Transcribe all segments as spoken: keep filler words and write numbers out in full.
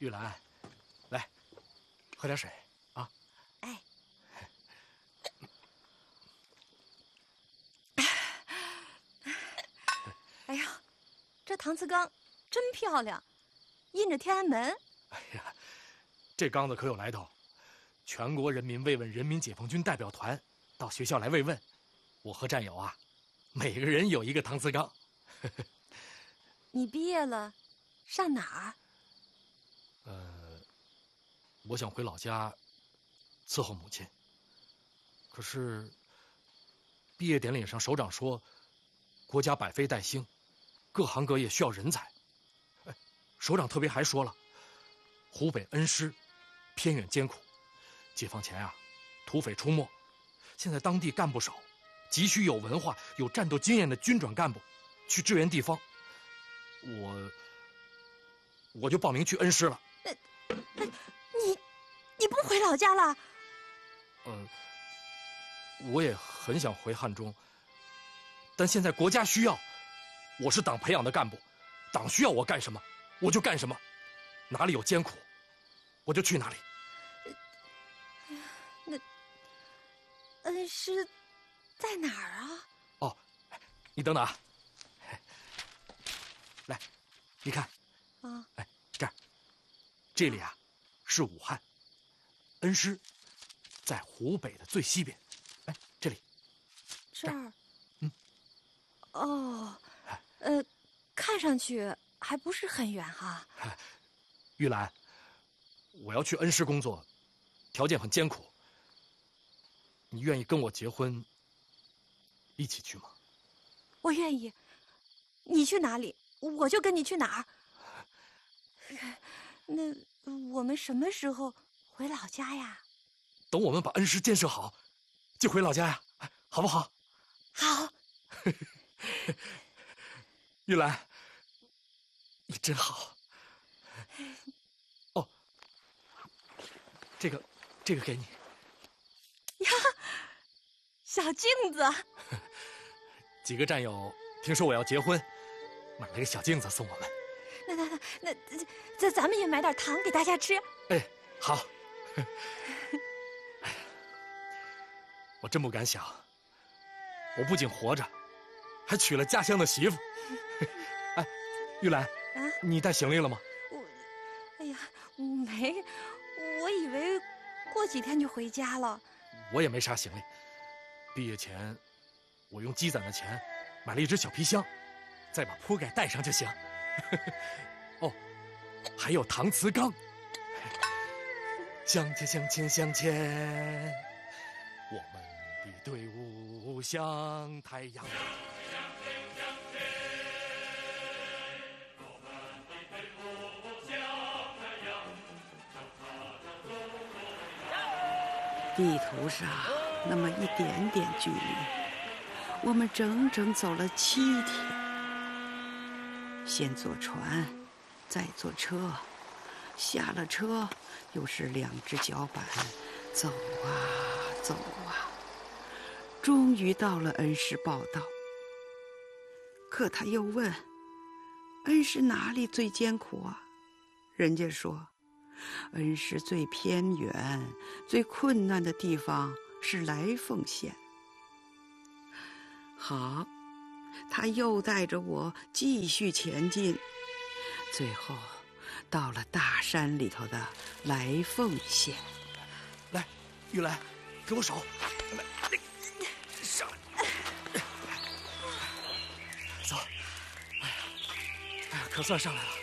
玉兰，来，喝点水啊。 哎。哎呀，这搪瓷缸真漂亮，印着天安门。 哎呀，这缸子可有来头，全国人民慰问人民解放军代表团到学校来慰问，我和战友啊，每个人有一个搪瓷缸。 你毕业了，上哪儿？ 呃，我想回老家伺候母亲。可是毕业典礼上，首长说，国家百废待兴，各行各业需要人才。哎，首长特别还说了，湖北恩施偏远艰苦，解放前啊，土匪出没，现在当地干部少，急需有文化、有战斗经验的军转干部去支援地方。我我就报名去恩施了。 呃，呃你你不回老家了？ 呃，我也很想回汉中，但现在国家需要，我是党培养的干部，党需要我干什么，我就干什么，哪里有艰苦，我就去哪里。 呃、那恩施在哪儿啊？ 哦，你等等啊，来，你看， 啊， 哎，这儿，这里啊，是武汉，恩施在湖北的最西边。哎，这里， 这儿， 嗯， 哦，呃，看上去还不是很远哈。 玉兰，我要去恩施工作，条件很艰苦，你愿意跟我结婚，一起去吗？ 我愿意，你去哪里，我就跟你去哪儿。那我们什么时候回老家呀？ 等我们把恩施建设好，就回老家呀，好不好？ 好。 玉兰，你真好。哦，这个，这个给你。 呀，小镜子。 几个战友听说我要结婚，买了个小镜子送我们。 那那那那，咱咱们也买点糖给大家吃。 哎，好。我真不敢想，我不仅活着，还娶了家乡的媳妇。哎，玉兰， 啊， 你带行李了吗？ 我，哎呀，没，我以为过几天就回家了。 我也没啥行李，毕业前我用积攒的钱买了一只小皮箱，再把铺盖带上就行。哦，还有搪瓷缸。向前向前向前，我们的队伍像太阳。 地图上那么一点点距离，我们整整走了七天。先坐船，再坐车，下了车又是两只脚板，走啊走啊，终于到了恩施报道。可他又问，恩施哪里最艰苦啊？人家说，恩施最偏远、最困难的地方是来凤县。好，他又带着我继续前进，最后到了大山里头的来凤县。 来，玉兰，给我手，来，上来，走。哎呀，哎呀，可算上来了。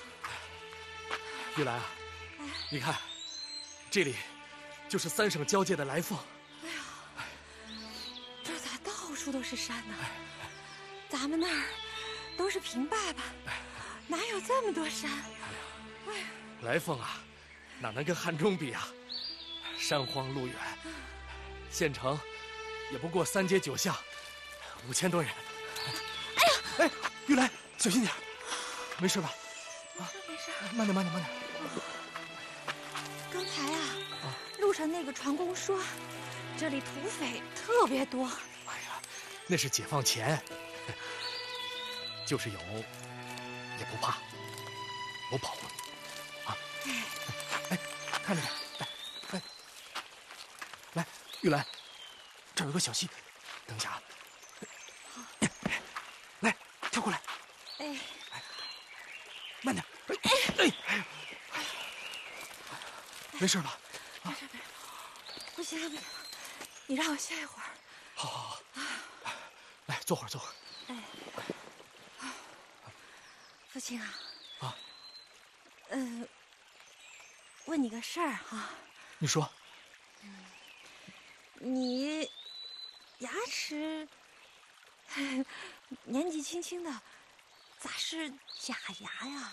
玉兰啊，你看，这里就是三省交界的来凤。 哎呀，这咋到处都是山呢？咱们那儿都是平坝坝，哪有这么多山？哎呀， 来凤啊，哪能跟汉中比啊？山荒路远，县城也不过三街九巷，五千多人。 哎呀， 哎，玉兰，小心点，没事吧？ 没事没事， 慢点慢点慢点。 刚才啊，啊路上那个船工说，这里土匪特别多。 哎呀，那是解放前，就是有也不怕，我保护你啊。 哎， 玉兰，这儿有个小溪，等一下啊。来，跳过来。 哎， 慢点。哎，哎，没事吧？ 没事没事，不行了不行了，你让我歇一会儿。 好好好。来，坐会儿坐会儿。 哎，父亲啊。 啊。 嗯、呃，问你个事儿哈。 你说。 嗯，你牙齿年纪轻轻的，咋是假牙呀？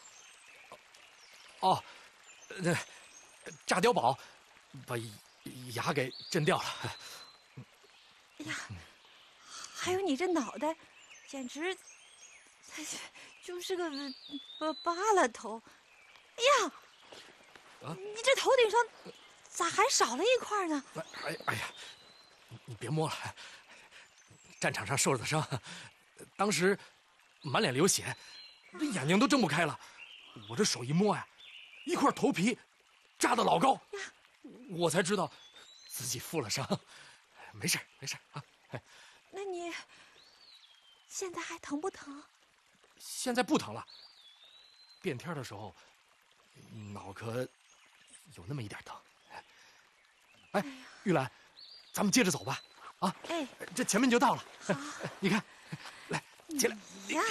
哦，那炸碉堡把牙给震掉了。 哎呀，还有你这脑袋，简直就是个巴巴拉头。哎呀，啊、你这头顶上咋还少了一块呢？ 哎哎呀，你别摸了，战场上受了的伤，当时满脸流血，这眼睛都睁不开了。我这手一摸呀，一块头皮扎得老高，我才知道自己负了伤。没事没事啊。 那你现在还疼不疼？ 现在不疼了。变天的时候，脑壳有那么一点疼。哎，玉兰，咱们接着走吧。啊， 哎， 这前面就到了。 好， 你看，来，进来。 呀，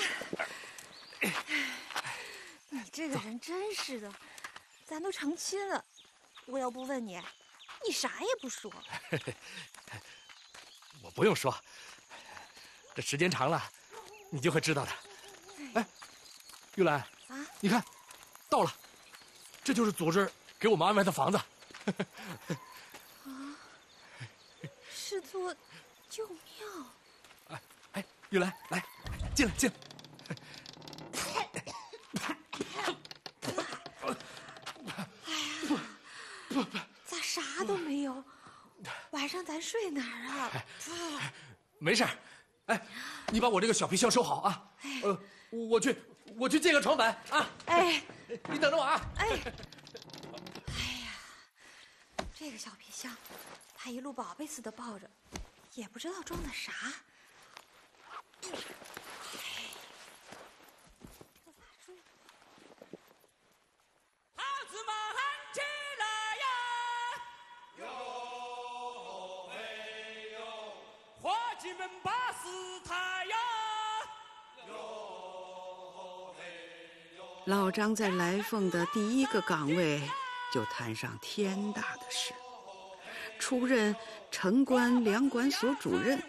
你这个人真是的，咱都成亲了，我要不问你，你啥也不说。 我不用说，这时间长了，你就会知道的。哎，玉兰， 啊， 你看，到了，这就是组织给我们安排的房子。 啊，是座旧庙。 哎哎，玉兰，来，进来进来。 哎呀，咋啥都没有？晚上咱睡哪儿啊？ 哎、没事，哎，你把我这个小皮箱收好啊。 哎、 呃，我去，我去借个床板啊。 哎， 你等着我啊。 哎，哎呀，这个小皮箱，他一路宝贝似的抱着，也不知道装的啥。哎，这咋睡？ 孩子们起来呀！哟嘿哟，伙计们把事抬呀！哟嘿哟。 老张在来凤的第一个岗位就摊上天大的事，出任城关粮管所主任。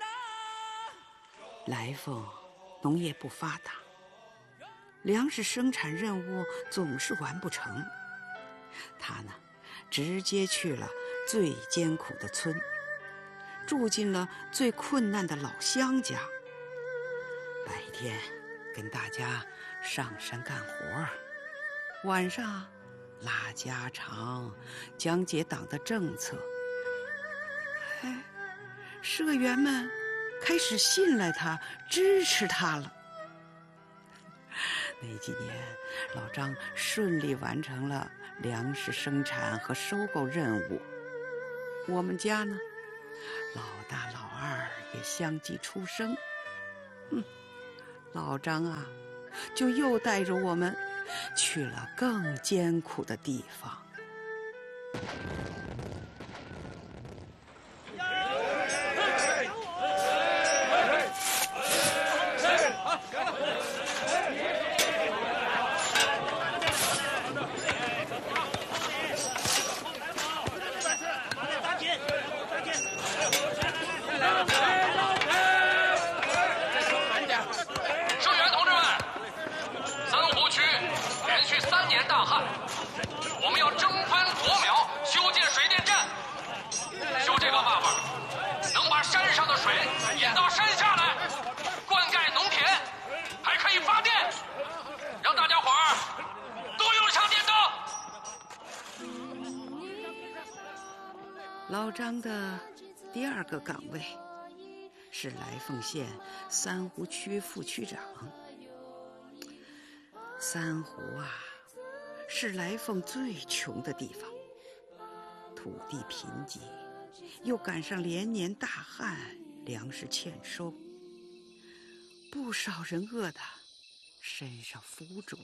来凤农业不发达，粮食生产任务总是完不成。他呢，直接去了最艰苦的村，住进了最困难的老乡家。白天跟大家上山干活，晚上拉家常，讲解党的政策。哎，社员们开始信赖他，支持他了。那几年，老张顺利完成了粮食生产和收购任务。我们家呢，老大老二也相继出生。嗯，老张啊，就又带着我们去了更艰苦的地方。老张的第二个岗位是来凤县三湖区副区长。三湖啊，是来凤最穷的地方，土地贫瘠， 又赶上连年大旱，粮食欠收，不少人饿得身上浮肿。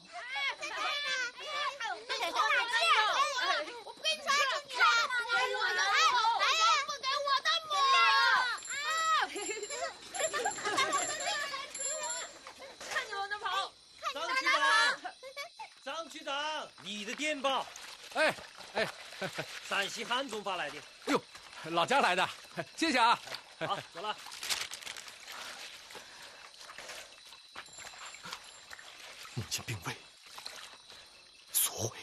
我不给你穿进去了！哎，我的母，哎，不给我的母！ 看你往哪跑！ 张局长，张局长，你的电报， 哎哎， 陕西汉中发来的。 哎呦，老家来的，谢谢啊。 好，走了。 母亲病危，索毁。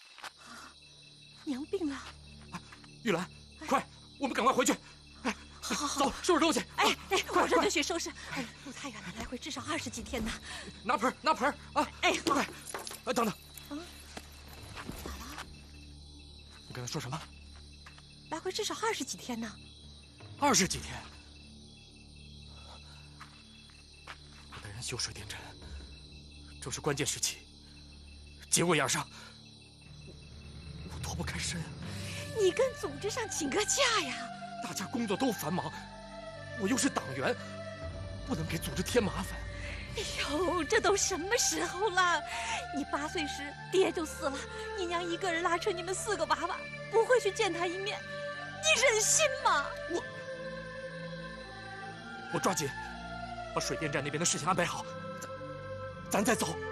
娘病了。 玉兰，快，我们赶快回去。哎， 好好好， 走，收拾东西。 哎哎，马上就去收拾。哎，路太远了，来回至少二十几天呢。 拿盆，拿盆啊！ 哎， 快！哎，等等。 啊？咋了？ 你刚才说什么？ 来回至少二十几天呢。 二十几天。我带人修水电站，正是关键时期，节骨眼上，我我脱不开身。 你跟组织上请个假呀！ 大家工作都繁忙，我又是党员，不能给组织添麻烦。 哎呦，这都什么时候了？你八岁时爹就死了，你娘一个人拉扯你们四个娃娃，不会去见他一面，你忍心吗？ 我我抓紧把水电站那边的事情安排好，咱咱再走。